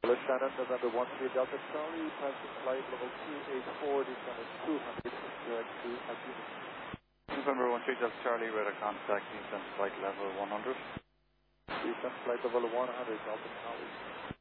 Shannon, November 13 Delta Charlie, passing flight level 284, descend at 200, direct to Agena. November 13 Delta Charlie, radar contact, descend flight level 100. Descend flight level 100, Delta Charlie.